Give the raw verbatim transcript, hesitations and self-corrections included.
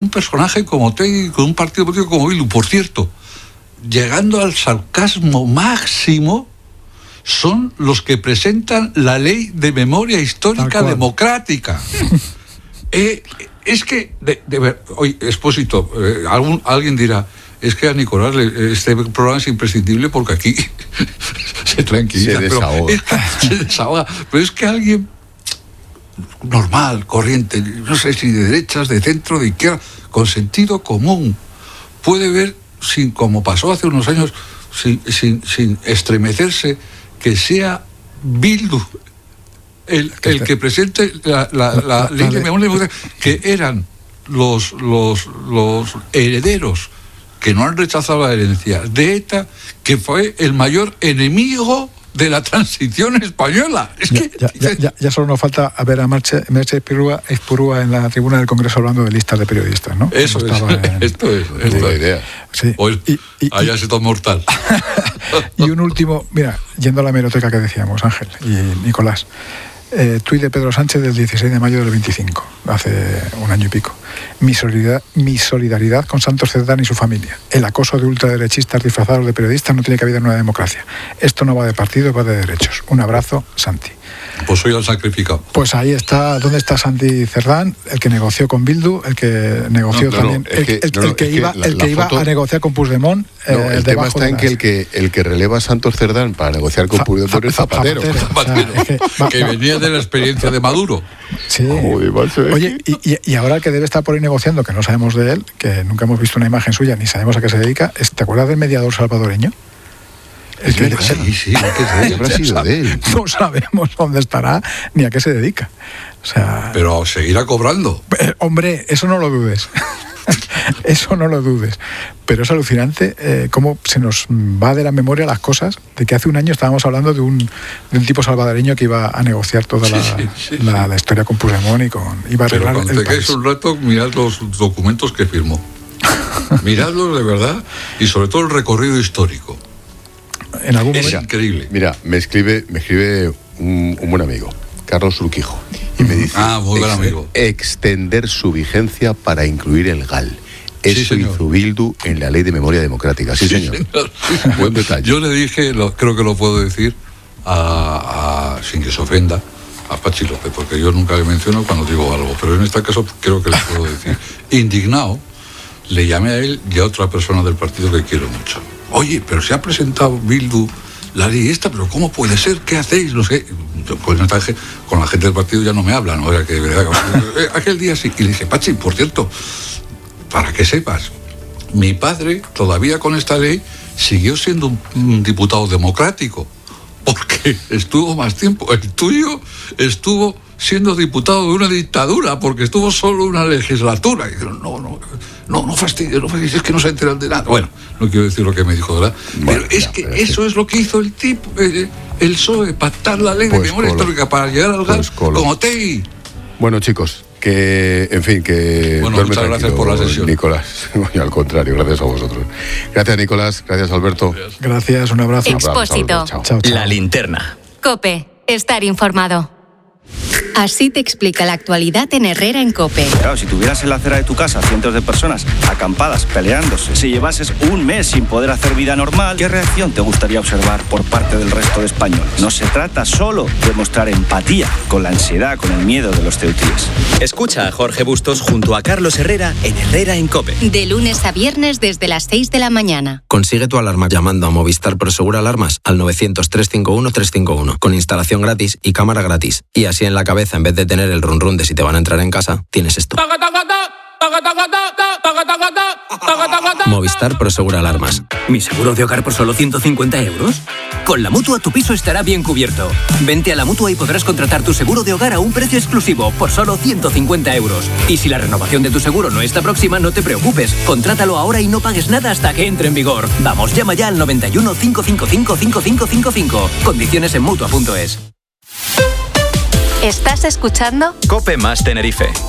un personaje como Otegi, con un partido político como Bildu. Por cierto, llegando al sarcasmo máximo, son los que presentan la ley de memoria histórica democrática. eh, es que, de, de ver, oye, Expósito, eh, algún, alguien dirá, es que a Nicolás le, este programa es imprescindible porque aquí se tranquiliza. Se desahoga. Pero es que, se desahoga. Pero es que alguien normal, corriente, no sé si de derechas, de centro, de izquierda, con sentido común, puede ver, sin, como pasó hace unos años, sin, sin, sin estremecerse, que sea Bildu el, el que presente la, la, la, la ley de memoria, que eran los, los, los herederos que no han rechazado la herencia de ETA, que fue el mayor enemigo de la transición española. Es ya, que ya, ya, ya, ya solo nos falta a ver a Merche, Merche Espurúa, Espurúa en la tribuna del Congreso hablando de listas de periodistas, ¿no? Eso es, en, esto es, esto es la idea. Sí. Hoy, y, y, allá se toma mortal. Y un último, mira, yendo a la hemeroteca que decíamos, Ángel y Nicolás, eh, tuit de Pedro Sánchez del dieciséis de mayo del veinticinco, hace un año y pico. Mi solidaridad, mi solidaridad con Santos Cerdán y su familia. El acoso de ultraderechistas disfrazados de periodistas no tiene cabida en una democracia. Esto no va de partidos, va de derechos. Un abrazo, Santi. Pues soy el sacrificado. Pues ahí está, ¿dónde está Santi Cerdán? El que negoció con Bildu, el que negoció no, también, no, el que, el, no, el que es iba, que la, el que la iba foto, a negociar con Puigdemont. No, eh, el tema está en que el que el que releva a Santos Cerdán para negociar con Puigdemont es Zapatero. Zapatero, Zapatero, o sea, es que, va, que va, venía de la experiencia de Maduro. Sí. Oye, y, y ahora el que debe estar por ahí negociando, que no sabemos de él, que nunca hemos visto una imagen suya, ni sabemos a qué se dedica, ¿te acuerdas del mediador salvadoreño? Es que sí, sí, ¿qué habrá sido de él? No sabemos dónde estará ni a qué se dedica. O sea, pero seguirá cobrando. Eh, hombre, eso no lo dudes. Eso no lo dudes. Pero es alucinante eh, cómo se nos va de la memoria las cosas, de que hace un año estábamos hablando de un, de un tipo salvadoreño que iba a negociar toda la, sí, sí, sí, la, la historia con Puigdemont y con iba a arreglar Pero el país. Es un rato, mirad los documentos que firmó. Miradlos de verdad y sobre todo el recorrido histórico. En algún es momento. increíble. Mira, me escribe, me escribe un, un buen amigo, Carlos Urquijo, y me dice ah, muy buen amigo. extender su vigencia para incluir el G A L. Eso sí, hizo Bildu en la Ley de Memoria Democrática. Sí, sí señor. señor. Sí. Buen detalle. Yo le dije, lo, creo que lo puedo decir, a, a, sin que se ofenda, a Pachi López, porque yo nunca le menciono cuando digo algo, pero en este caso creo que le puedo decir. Indignado, le llamé a él y a otra persona del partido que quiero mucho. Oye, pero se ha presentado Bildu la ley esta, pero ¿cómo puede ser? ¿Qué hacéis? No sé. Con, con la gente del partido ya no me hablan, ¿no? Era que, aquel día sí. Y le dije, Pachi, por cierto, para que sepas, mi padre, todavía con esta ley, siguió siendo un, un diputado democrático, porque estuvo más tiempo. El tuyo estuvo siendo diputado de una dictadura, porque estuvo solo una legislatura. Y dijeron, no, no, no, no fastidies, no fastidies, es que no se enteran de nada. Bueno, no quiero decir lo que me dijo, ¿verdad? Bueno, pero es ya, que pero eso sí. es lo que hizo el tipo, el, el P S O E, pactar la ley pues de memoria Colo. histórica para llegar al pues gas con Otegi. Bueno, chicos, que, en fin, que... Bueno, muchas gracias por la sesión. Nicolás, y al contrario, gracias a vosotros. Gracias, Nicolás, gracias, Alberto. Gracias, gracias un abrazo. Expósito. Chao, chao, chao. La linterna. COPE, estar informado. Así te explica la actualidad en Herrera en COPE. Claro, si tuvieras en la acera de tu casa cientos de personas acampadas, peleándose, si llevases un mes sin poder hacer vida normal, ¿qué reacción te gustaría observar por parte del resto de españoles? No se trata solo de mostrar empatía con la ansiedad, con el miedo de los ceutíes. Escucha a Jorge Bustos junto a Carlos Herrera en Herrera en COPE. De lunes a viernes desde las seis de la mañana. Consigue tu alarma llamando a Movistar Prosegur Alarmas al novecientos, trescientos cincuenta y uno, trescientos cincuenta y uno con instalación gratis y cámara gratis. Y así en la cabeza, en vez de tener el run run de si te van a entrar en casa, tienes esto. Movistar Prosegur Alarmas. ¿Mi seguro de hogar por solo ciento cincuenta euros? Con la Mutua tu piso estará bien cubierto. Vente a la Mutua y podrás contratar tu seguro de hogar a un precio exclusivo por solo ciento cincuenta euros. Y si la renovación de tu seguro no está próxima, no te preocupes. Contrátalo ahora y no pagues nada hasta que entre en vigor. Vamos, llama ya al noventa y uno, cinco cinco cinco, cinco cinco cinco cinco. Condiciones en Mutua punto es. ¿Estás escuchando? COPE más Tenerife.